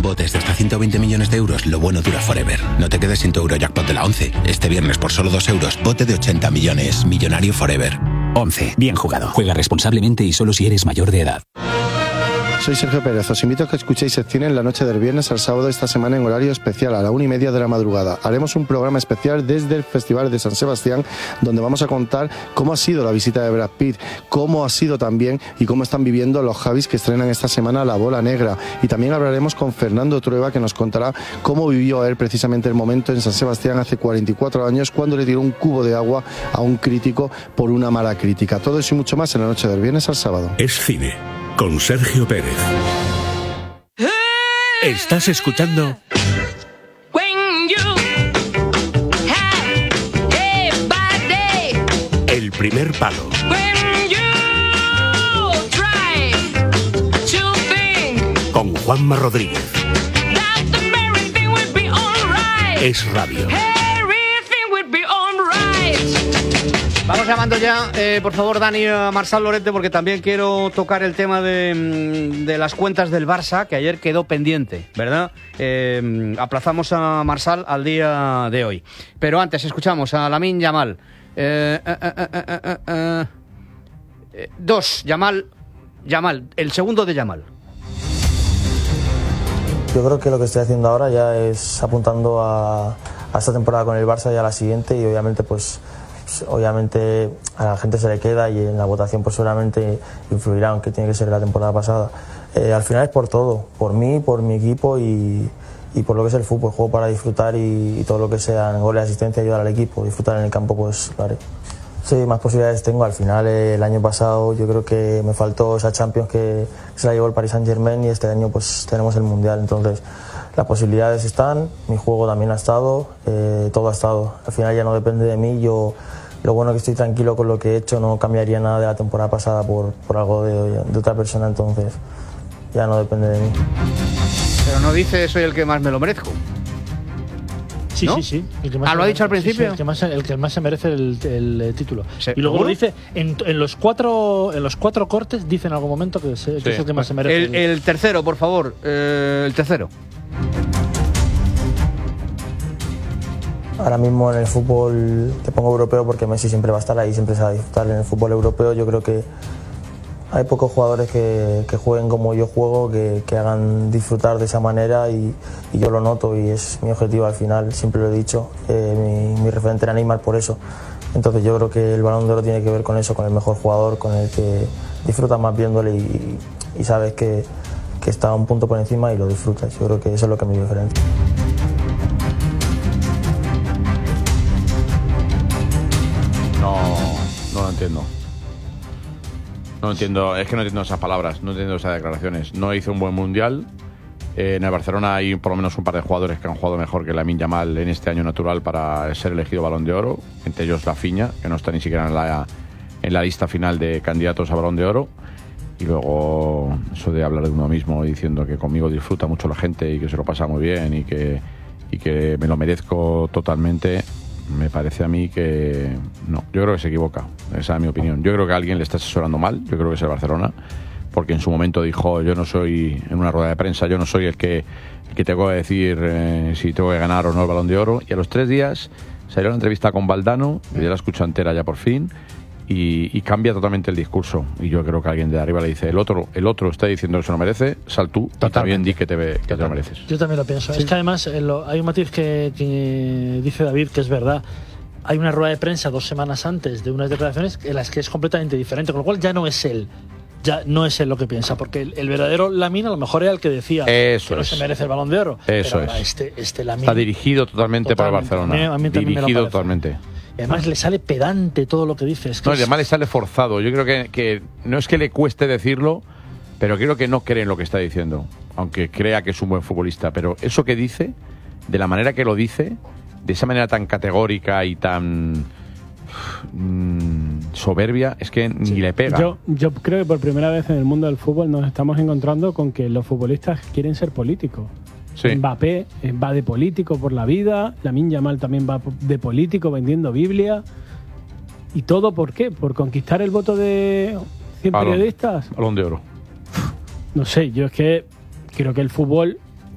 Botes de hasta 120 millones de euros, lo bueno dura forever. No te quedes sin tu Eurojackpot de la 11. Este viernes por solo 2 euros, bote de 80 millones. Millonario forever. 11. Bien jugado. Juega responsablemente y solo si eres mayor de edad. Soy Sergio Pérez, os invito a que escuchéis Secciones la noche del viernes al sábado de esta semana en horario especial a la 1:30 de la madrugada. Haremos un programa especial desde el Festival de San Sebastián, donde vamos a contar cómo ha sido la visita de Brad Pitt, cómo ha sido también y cómo están viviendo los Javis que estrenan esta semana La Bola Negra. Y también hablaremos con Fernando Trueba, que nos contará cómo vivió él precisamente el momento en San Sebastián hace 44 años, cuando le tiró un cubo de agua a un crítico por una mala crítica. Todo eso y mucho más en la noche del viernes al sábado. Es cine, con Sergio Pérez. ¿Estás escuchando? El primer palo. Con Juanma Rodríguez. Es radio. Vamos llamando ya, por favor, Dani, a Marsal Lorente, porque también quiero tocar el tema de las cuentas del Barça, que ayer quedó pendiente, ¿verdad? Aplazamos a Marsal al día de hoy. Pero antes escuchamos a Lamine Yamal. Yamal, el segundo de Yamal. Yo creo que lo que estoy haciendo ahora ya es apuntando a esta temporada con el Barça y a la siguiente, y obviamente a la gente se le queda y en la votación pues seguramente influirá, aunque tiene que ser la temporada pasada. Al final es por todo, por mí, por mi equipo y por lo que es el fútbol. Juego para disfrutar y todo lo que sea goles, asistencia, ayudar al equipo, disfrutar en el campo, pues lo haré. Sí, más posibilidades tengo. Al final el año pasado yo creo que me faltó esa Champions que se la llevó el Paris Saint-Germain, y este año pues tenemos el Mundial. Entonces las posibilidades están, mi juego también ha estado, todo ha estado. Al final ya no depende de mí. Lo bueno es que estoy tranquilo con lo que he hecho, no cambiaría nada de la temporada pasada por algo de otra persona, entonces ya no depende de mí. Pero no dice soy el que más me lo merezco. Sí, ¿no? sí. ¿Lo ha dicho al principio? Sí, el que más se merece el título. ¿Sí? Y luego ¿Seguro? lo dice en los cuatro cortes, dice en algún momento que es el que más se merece. El tercero, por favor. El tercero. Ahora mismo en el fútbol te pongo europeo porque Messi siempre va a estar ahí, siempre se va a disfrutar. En el fútbol europeo yo creo que hay pocos jugadores que jueguen como yo juego, que hagan disfrutar de esa manera, y yo lo noto y es mi objetivo al final, siempre lo he dicho. Mi referente era Neymar por eso. Entonces yo creo que el Balón de Oro tiene que ver con eso, con el mejor jugador, con el que disfrutas más viéndole y sabes que está un punto por encima y lo disfrutas. Yo creo que eso es lo que me diferencia. No lo entiendo. No entiendo, es que no entiendo esas palabras, no entiendo esas declaraciones. No hizo un buen mundial. En el Barcelona hay por lo menos un par de jugadores que han jugado mejor que Lamine Yamal en este año natural para ser elegido Balón de Oro, entre ellos Rafinha, que no está ni siquiera en la lista final de candidatos a Balón de Oro. Y luego eso de hablar de uno mismo diciendo que conmigo disfruta mucho la gente y que se lo pasa muy bien y que me lo merezco totalmente. Me parece a mí que no, yo creo que se equivoca, esa es mi opinión. Yo creo que alguien le está asesorando mal, yo creo que es el Barcelona, porque en su momento dijo, yo no soy, en una rueda de prensa, yo no soy el que tengo que decir si tengo que ganar o no el Balón de Oro, y a los 3 días salió una entrevista con Valdano, que ya la escucho entera ya por fin, y cambia totalmente el discurso, y yo creo que alguien de arriba le dice, el otro está diciendo que se lo merece, sal tú y también di que te lo mereces. Yo también lo pienso. Sí. Es que además hay un matiz que dice David que es verdad. Hay una rueda de prensa 2 semanas antes de unas declaraciones en las que es completamente diferente, con lo cual ya no es él lo que piensa, porque el verdadero Lamine a lo mejor era el que decía eso que no se merece el Balón de Oro. Eso pero ahora es. Este Lamine está dirigido totalmente por el Barcelona. A mí dirigido totalmente. Y además le sale pedante todo lo que dice. No, y además le sale forzado. Yo creo que no es que le cueste decirlo, pero creo que no cree en lo que está diciendo, aunque crea que es un buen futbolista. Pero eso que dice, de la manera que lo dice, de esa manera tan categórica y tan soberbia, es que ni le pega. Yo creo que por primera vez en el mundo del fútbol nos estamos encontrando con que los futbolistas quieren ser políticos. Sí. Mbappé va de político por la vida, Lamine Yamal también va de político vendiendo Biblia. ¿Y todo por qué? ¿Por conquistar el voto de 100 periodistas? Balón de Oro. No sé, yo es que creo que el fútbol